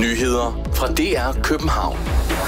Nyheder fra DR København.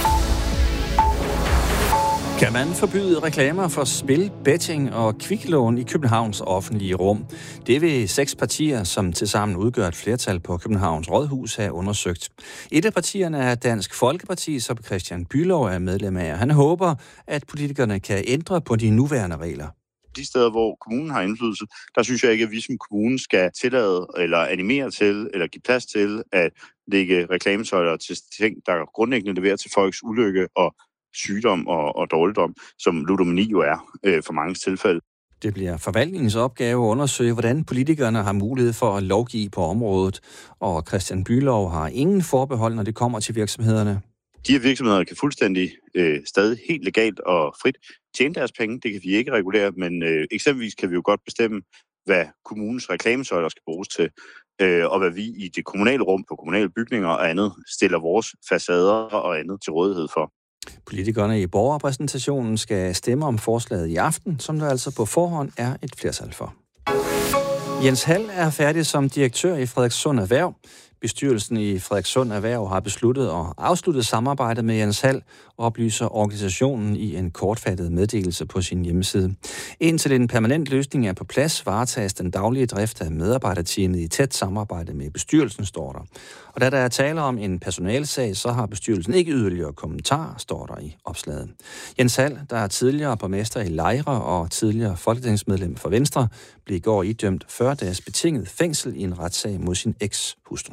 Kan man forbyde reklamer for spil, betting og kviklån i Københavns offentlige rum? Det vil 6 partier, som tilsammen udgør et flertal på Københavns Rådhus, have undersøgt. Et af partierne er Dansk Folkeparti, som Christian Bülow er medlem af. Han håber, at politikerne kan ændre på de nuværende regler. De steder, hvor kommunen har indflydelse, der synes jeg ikke, at vi som kommune skal tillade eller animere til eller give plads til at lægge reklamesøjler til ting, der grundlæggende leverer til folks ulykke og sygdom og dårligdom, som ludomani jo er for mange tilfælde. Det bliver forvaltningens opgave at undersøge, hvordan politikerne har mulighed for at lovgive på området, og Christian Bülow har ingen forbehold, når det kommer til virksomhederne. De her virksomheder kan fuldstændig stadig helt legalt og frit tjene deres penge. Det kan vi ikke regulere, men eksempelvis kan vi jo godt bestemme, hvad kommunens reklamesøjler skal bruges til, og hvad vi i det kommunale rum på kommunale bygninger og andet stiller vores facader og andet til rådighed for. Politikerne i borgerrepræsentationen skal stemme om forslaget i aften, som der altså på forhånd er et flertal for. Jens Hall er færdig som direktør i Frederikssund Erhverv. Bestyrelsen i Frederikssund Erhverv har besluttet at afslutte samarbejdet med Jens Hall og oplyser organisationen i en kortfattet meddelelse på sin hjemmeside. Indtil en permanent løsning er på plads, varetages den daglige drift af medarbejderteamet i tæt samarbejde med bestyrelsen, står der. Og da der er tale om en personalsag, så har bestyrelsen ikke yderligere kommentarer, står der i opslaget. Jens Hall, der er tidligere borgmester i Lejre og tidligere folketingsmedlem for Venstre, blev i går idømt 40 dages betinget fængsel i en retssag mod sin eks-hustru.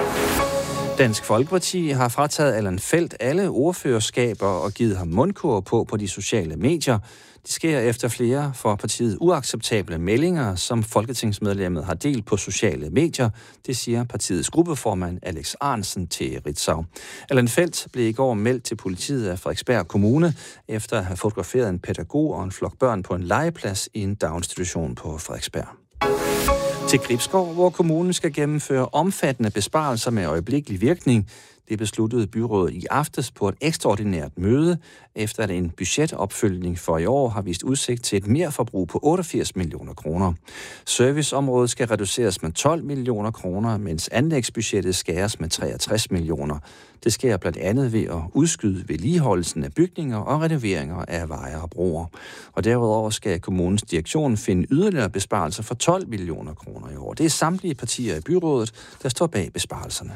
Dansk Folkeparti har frataget Allan Feldt alle ordførerskaber og givet ham mundkurv på de sociale medier. Det sker efter flere for partiet uacceptable meldinger, som folketingsmedlemmet har delt på sociale medier. Det siger partiets gruppeformand Alex Ahrendtsen til Ritzau. Allan Feldt blev i går meldt til politiet af Frederiksberg Kommune, efter at have fotograferet en pædagog og en flok børn på en legeplads i en daginstitution på Frederiksberg. Til Gribskov, hvor kommunen skal gennemføre omfattende besparelser med øjeblikkelig virkning. Det besluttede byrådet i aftes på et ekstraordinært møde, efter at en budgetopfølgning for i år har vist udsigt til et merforbrug på 88 millioner kroner. Serviceområdet skal reduceres med 12 millioner kroner, mens anlægsbudgettet skæres med 63 millioner. Det sker blandt andet ved at udskyde vedligeholdelsen af bygninger og renoveringer af veje og broer. Og derudover skal kommunens direktion finde yderligere besparelser for 12 millioner kroner i år. Det er samtlige partier i byrådet, der står bag besparelserne.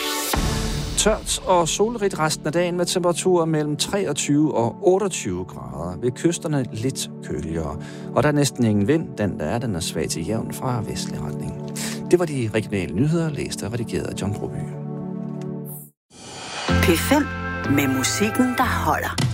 Tørt og solrigt resten af dagen med temperaturer mellem 23 og 28 grader. Ved kysterne lidt køligere. Og der er næsten ingen vind. Den er svag til jævn fra vestlig retning. Det var de regionale nyheder, læst og redigeret af John Broby. P5 med musikken, der holder.